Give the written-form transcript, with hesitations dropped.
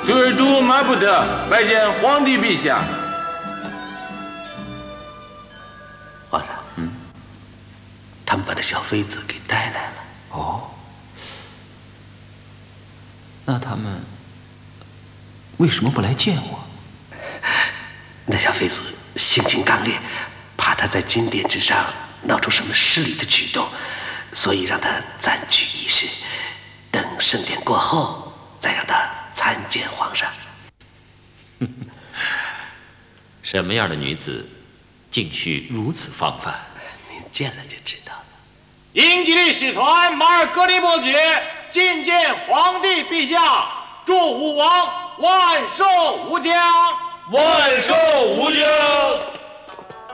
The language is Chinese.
主尔都马不得拜见皇帝陛下。 皇上，他们把那小妃子给带来了。 哦，那他们为什么不来见我？ 那小妃子性情刚烈，怕他在金殿之上闹出什么失礼的举动，所以让他暂居一室，等盛典过后再让他参见皇上。 什么样的女子，竟需如此放范？ 您见了就知道了。 英吉利使团马尔格利伯爵觐见皇帝陛下，祝武王万寿无疆， 万寿无疆。